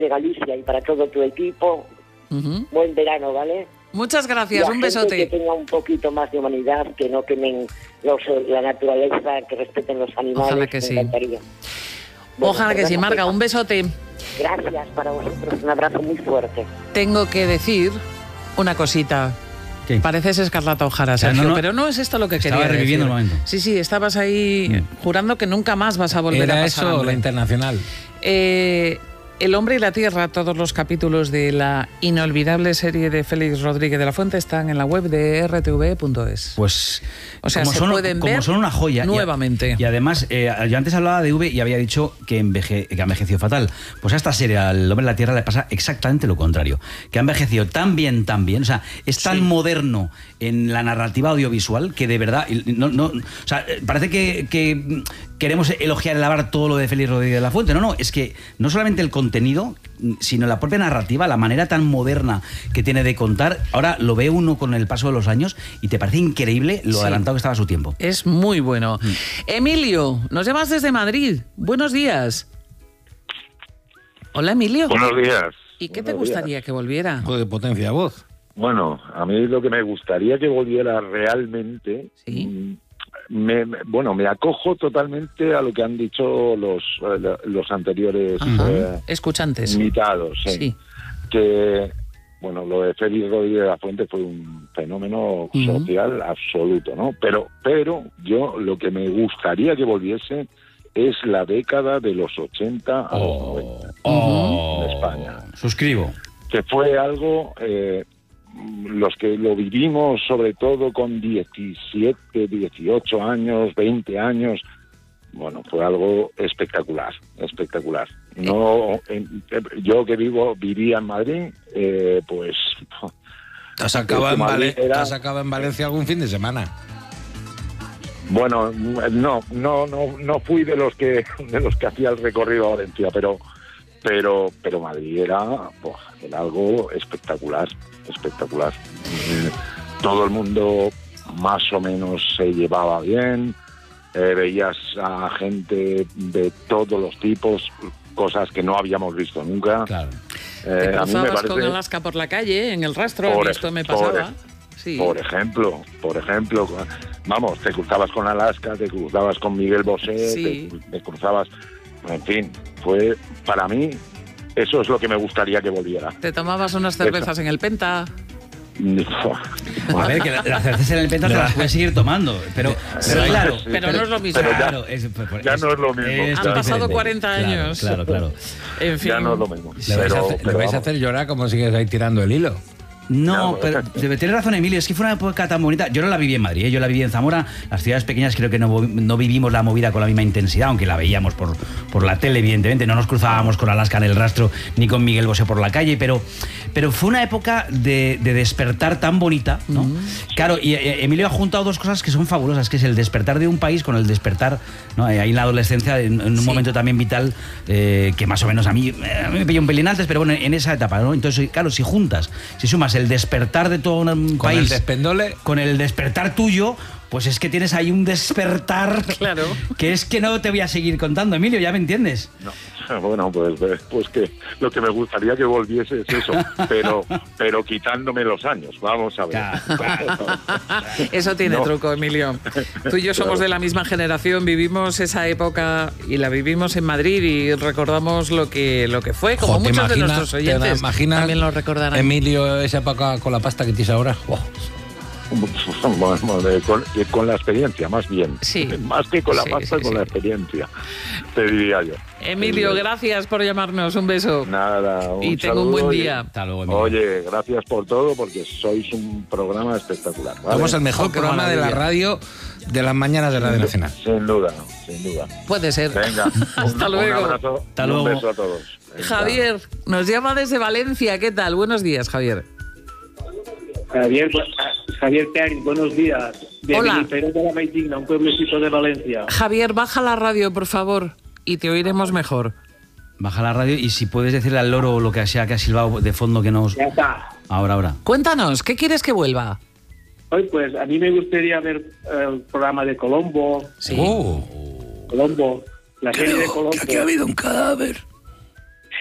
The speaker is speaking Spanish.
de Galicia y para todo tu equipo. Buen verano, ¿vale? Muchas gracias, un besote. Que tenga un poquito más de humanidad, que no quemen la naturaleza, que respeten los animales. Ojalá que sí. Encantaría. Ojalá que sí, Marga, un besote. Gracias para vosotros, un abrazo muy fuerte. Tengo que decir una cosita. ¿Qué? Pareces Escarlata O'Hara, Sergio, pero no es esto lo que quería decir. Estaba reviviendo el momento. Sí, estabas ahí jurando que nunca más vas a volver a pasar ¿Era eso hambre. la Internacional? El hombre y la tierra, todos los capítulos de la inolvidable serie de Félix Rodríguez de la Fuente están en la web de rtv.es. Pues o sea, como se pueden ver como son una joya nuevamente. Y además, yo antes hablaba de V y había dicho que ha envejecido fatal. Pues a esta serie, al hombre y la tierra, le pasa exactamente lo contrario. Que ha envejecido tan bien, o sea, es tan moderno en la narrativa audiovisual que de verdad, o sea, parece que queremos elogiar y alabar todo lo de Félix Rodríguez de la Fuente. No, es que no solamente el contenido, sino la propia narrativa, la manera tan moderna que tiene de contar. Ahora lo ve uno con el paso de los años y te parece increíble lo adelantado que estaba a su tiempo. Es muy bueno. Emilio, nos llamas desde Madrid. Buenos días. Hola, Emilio. Buenos días. ¿Y qué te gustaría que volviera? Joder, potencia de voz. Bueno, a mí lo que me gustaría que volviera realmente... Sí. Me acojo totalmente a lo que han dicho los anteriores escuchantes invitados, sí. Que bueno, lo de Félix Rodríguez de la Fuente fue un fenómeno social absoluto, ¿no? Pero yo lo que me gustaría que volviese es la década de los 80 a los 90 en España. Suscribo. Que fue algo... los que lo vivimos sobre todo con 17, 18 años, 20 años, bueno, fue algo espectacular. No, yo que vivía en Madrid, pues... ¿Te has acabado en Valencia algún fin de semana? Bueno, no fui de los que hacía el recorrido a Valencia, pero Madrid era algo espectacular. Todo el mundo más o menos se llevaba bien, veías a gente de todos los tipos, cosas que no habíamos visto nunca. Claro. Te cruzabas con Alaska por la calle, en el rastro, esto me pasaba. Por ejemplo, vamos, te cruzabas con Alaska, te cruzabas con Miguel Bosé, te cruzabas, en fin, fue para mí... Eso es lo que me gustaría que volviera. ¿Te tomabas unas cervezas en el Penta? A ver, que las cervezas en el Penta te las puedes seguir tomando. Pero claro. Pero no es lo mismo. Ya no es lo mismo. Han pasado 40 años. Claro. En fin. Ya no es lo mismo. Le vais a hacer llorar como sigues ahí tirando el hilo. No, pero tienes razón, Emilio, es que fue una época tan bonita. Yo no la viví en Madrid, yo la viví en Zamora. Las ciudades pequeñas creo que no vivimos la movida con la misma intensidad, aunque la veíamos por la tele, evidentemente. No nos cruzábamos con Alaska en el rastro ni con Miguel Bosé por la calle, pero fue una época de despertar tan bonita, ¿no? Claro, y Emilio ha juntado dos cosas que son fabulosas, que es el despertar de un país con el despertar, ¿no? Ahí en la adolescencia, en un momento también vital, que más o menos a mí me pilló un pelín antes, pero bueno, en esa etapa, ¿no? Entonces, claro, si sumas el despertar de todo un país el despendole, con el despertar tuyo, pues es que tienes ahí un despertar claro, que es que no te voy a seguir contando, Emilio, ¿ya me entiendes? No. Bueno, pues que lo que me gustaría que volviese es eso, pero quitándome los años, vamos a ver. Claro. Eso tiene truco, Emilio. Tú y yo somos de la misma generación, vivimos esa época y la vivimos en Madrid y recordamos lo que fue, como muchos de nuestros oyentes también lo recordarán. Emilio, esa época con la pasta que tienes ahora. Wow. Con la experiencia, más bien. Sí. Más que con la pasta, con la experiencia, te diría yo. Emilio, gracias por llamarnos. Un beso. Nada, y tengo un buen día. Hasta luego, Emilio. Oye, gracias por todo, porque sois un programa espectacular, ¿vale? Somos el mejor programa de la radio de las mañanas de Radio Nacional. Sin duda. Puede ser. Venga, hasta luego. Un abrazo. Hasta luego. Un beso a todos. Venga. Javier, nos llama desde Valencia. ¿Qué tal? Buenos días, Javier. Javier Pérez, buenos días. Hola. Benifero de la Maidigna, un pueblecito de Valencia. Javier, baja la radio, por favor, y te oiremos mejor. Baja la radio y si puedes decirle al loro lo que sea que ha silbado de fondo que nos... Ya está. Ahora. Cuéntanos, ¿qué quieres que vuelva? Hoy, pues, a mí me gustaría ver el programa de Colombo. Sí. Colombo, la serie de Colombo. Que aquí ha habido un cadáver.